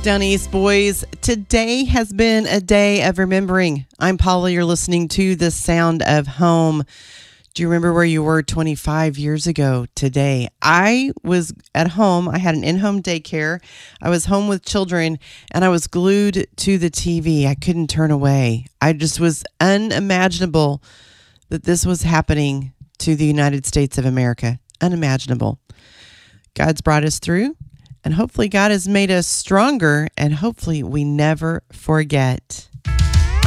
Down East, boys. Today has been a day of remembering. I'm Paula. You're listening to The Sound of Home. Do you remember where you were 25 years ago today? I was at home. I had an in-home daycare. I was home with children, and I was glued to the TV. I couldn't turn away. I just was unimaginable that this was happening to the United States of America. Unimaginable. God's brought us through. And hopefully God has made us stronger, and hopefully we never forget.